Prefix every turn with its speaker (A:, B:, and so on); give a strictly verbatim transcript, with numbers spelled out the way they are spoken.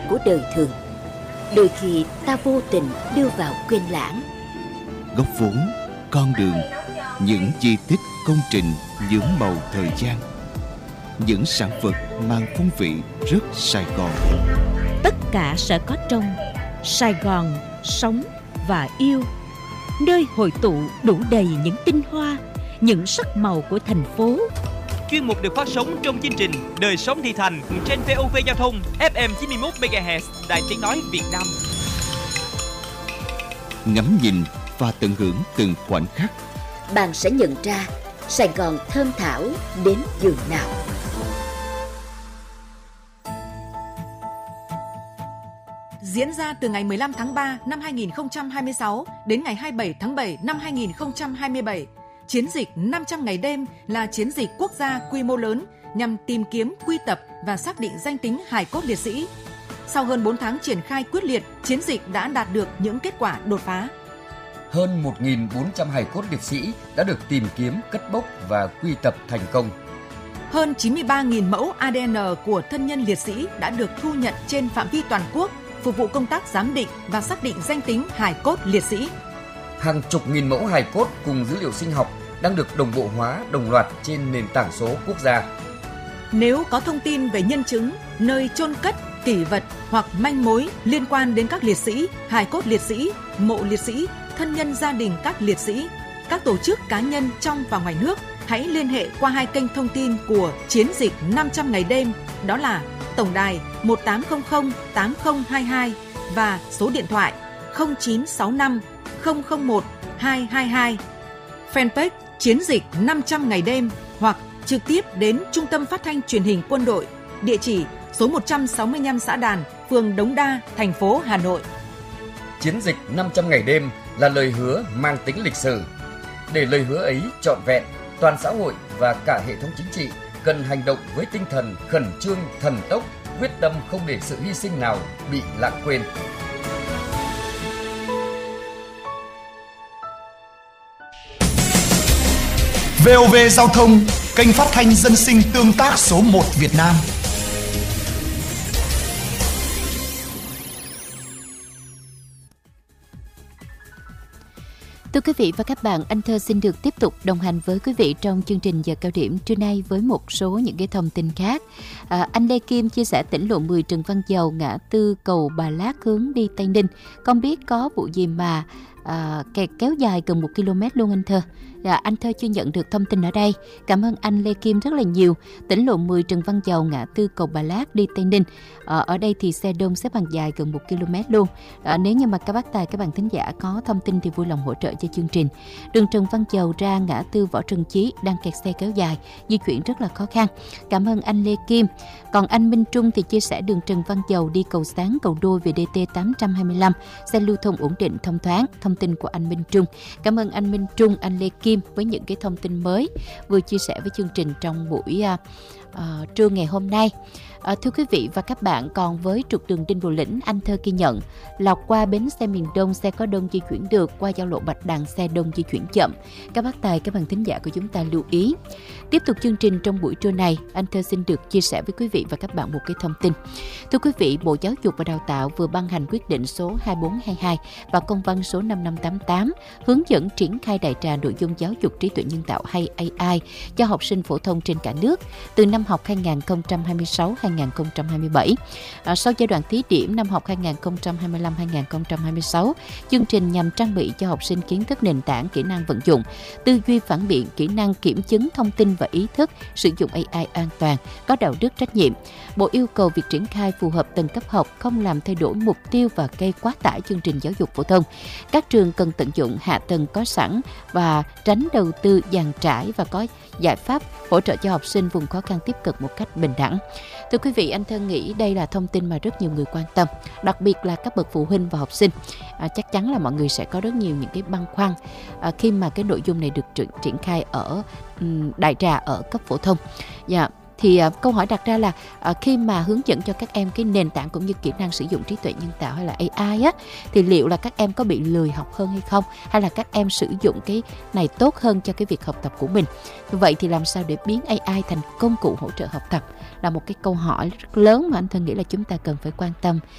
A: của đời thường, đôi khi ta vô tình đưa vào quên lãng.
B: Góc phố, con đường, những di tích, công trình nhuốm màu thời gian, những sản vật mang phong vị rất Sài Gòn.
C: Tất cả sẽ có trong Sài Gòn sống và yêu, nơi hội tụ đủ đầy những tinh hoa, những sắc màu của thành phố.
D: Chuyên mục được phát sóng trong chương trình Đời sống thị thành trên vê o vê Giao thông ép em chín mươi mốt mê ga héc Đài Tiếng nói Việt Nam.
B: Ngắm nhìn và tận hưởng từng khoảnh khắc,
A: Bạn sẽ nhận ra Sài Gòn thơm thảo đến giường nào.
E: Diễn ra từ ngày mười lăm tháng ba năm hai nghìn không trăm hai mươi sáu đến ngày hai mươi bảy tháng bảy năm hai nghìn không trăm hai mươi bảy, chiến dịch năm trăm ngày đêm là chiến dịch quốc gia quy mô lớn nhằm tìm kiếm, quy tập và xác định danh tính hài cốt liệt sĩ. Sau hơn bốn tháng triển khai quyết liệt, chiến dịch đã đạt được những kết quả đột phá.
F: Hơn một nghìn bốn trăm hài cốt liệt sĩ đã được tìm kiếm, cất bốc và quy tập thành công.
E: Hơn chín mươi ba nghìn mẫu a đê en của thân nhân liệt sĩ đã được thu nhận trên phạm vi toàn quốc, phục vụ công tác giám định và xác định danh tính hài cốt liệt sĩ.
F: Hàng chục nghìn mẫu hài cốt cùng dữ liệu sinh học đang được đồng bộ hóa đồng loạt trên nền tảng số quốc gia.
E: Nếu có thông tin về nhân chứng, nơi chôn cất, kỷ vật hoặc manh mối liên quan đến các liệt sĩ, hài cốt liệt sĩ, mộ liệt sĩ, thân nhân gia đình các liệt sĩ, các tổ chức cá nhân trong và ngoài nước, hãy liên hệ qua hai kênh thông tin của chiến dịch năm trăm ngày đêm, đó là tổng đài một tám không không tám không hai hai và số điện thoại không chín sáu năm không không một hai hai hai, fanpage chiến dịch năm trăm ngày đêm hoặc trực tiếp đến Trung tâm Phát thanh Truyền hình Quân đội, địa chỉ số một trăm sáu mươi lăm Xã Đàn, phường Đống Đa, thành phố Hà Nội.
F: Chiến dịch năm trăm ngày đêm là lời hứa mang tính lịch sử. Để lời hứa ấy trọn vẹn, toàn xã hội và cả hệ thống chính trị cần hành động với tinh thần khẩn trương, thần tốc, quyết tâm không để sự hy sinh nào bị lãng quên.
G: vê o vê Giao thông, kênh phát thanh dân sinh tương tác số một Việt Nam.
H: Thưa quý vị và các bạn, anh Thơ xin được tiếp tục đồng hành với quý vị trong chương trình giờ cao điểm trưa nay với một số những cái thông tin khác. À, anh Lê Kim chia sẻ tỉnh lộ mười Trần Văn Dầu ngã tư cầu Bà Lát hướng đi Tây Ninh. Không biết có vụ gì mà à, kẹt kéo dài gần một ki lô mét luôn anh Thơ. À, anh Thơ chưa nhận được thông tin ở đây. Cảm ơn anh Lê Kim rất là nhiều. Tỉnh lộ mười Trần Văn Dầu ngã tư cầu Bà Lát đi Tây Ninh. À, ở đây thì xe đông xếp hàng dài gần một ki lô mét luôn. À, nếu như mà các bác tài, các bạn thính giả có thông tin thì vui lòng hỗ trợ cho chương trình. Đường Trần Văn Dầu ra ngã tư Võ Trần Chí đang kẹt xe kéo dài, di chuyển rất là khó khăn. Cảm ơn anh Lê Kim. Còn anh Minh Trung thì chia sẻ đường Trần Văn Dầu đi cầu Sáng, cầu Đôi về đê tê tám trăm hai mươi lăm, xe lưu thông ổn định, thông thoáng. Thông tin của anh Minh Trung. Cảm ơn anh Minh Trung, anh Lê Kim với những cái thông tin mới vừa chia sẻ với chương trình trong buổi uh, uh, trưa ngày hôm nay. À, thưa quý vị và các bạn, còn với trục đường Đinh Bộ Lĩnh, anh Thơ ghi nhận lọc qua bến xe miền Đông xe có đông di chuyển được, qua giao lộ Bạch Đằng xe đông di chuyển chậm. Các bác tài, các bạn thính giả của chúng ta lưu ý. Tiếp tục chương trình trong buổi trưa này, anh Thơ xin được chia sẻ với quý vị và các bạn một cái thông tin. Thưa quý vị, Bộ Giáo dục và Đào tạo vừa ban hành quyết định số hai bốn hai hai và công văn số năm năm tám tám hướng dẫn triển khai đại trà nội dung giáo dục trí tuệ nhân tạo hay a i cho học sinh phổ thông trên cả nước từ năm học hai nghìn không trăm hai mươi sáu hai nghìn không trăm hai mươi bảy. À, sau giai đoạn thí điểm năm học hai nghìn không trăm hai mươi lăm hai nghìn không trăm hai mươi sáu, chương trình nhằm trang bị cho học sinh kiến thức nền tảng, kỹ năng vận dụng, tư duy phản biện, kỹ năng kiểm chứng thông tin và ý thức sử dụng a i an toàn, có đạo đức, trách nhiệm. Bộ yêu cầu việc triển khai phù hợp từng cấp học, không làm thay đổi mục tiêu và gây quá tải chương trình giáo dục phổ thông. Các trường cần tận dụng hạ tầng có sẵn và tránh đầu tư dàn trải và có giải pháp hỗ trợ cho học sinh vùng khó khăn tiếp cận một cách bình đẳng. Thưa quý vị, anh Thơ nghĩ đây là thông tin mà rất nhiều người quan tâm, đặc biệt là các bậc phụ huynh và học sinh. À, chắc chắn là mọi người sẽ có rất nhiều những cái băn khoăn à, khi mà cái nội dung này được triển, triển khai ở um, đại trà ở cấp phổ thông. Dạ. Yeah. Thì uh, câu hỏi đặt ra là uh, khi mà hướng dẫn cho các em cái nền tảng cũng như kỹ năng sử dụng trí tuệ nhân tạo hay là a i á, thì liệu là các em có bị lười học hơn hay không, hay là các em sử dụng cái này tốt hơn cho cái việc học tập của mình. Như vậy thì làm sao để biến a i thành công cụ hỗ trợ học tập là một cái câu hỏi rất lớn mà anh Thân nghĩ là chúng ta cần phải quan tâm